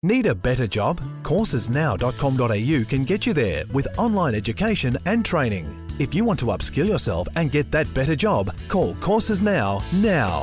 Need a better job? Coursesnow.com.au can get you there with online education and training. If you want to upskill yourself and get that better job, call Courses Now.